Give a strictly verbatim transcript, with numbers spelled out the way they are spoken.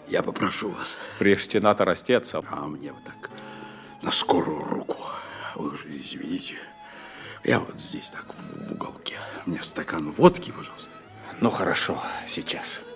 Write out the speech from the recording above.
Я попрошу вас. Приштенатор растеться. А мне вот так, на скорую руку. Вы уже извините. Я вот здесь так, в уголке. Мне стакан водки, пожалуйста. Ну, хорошо, сейчас.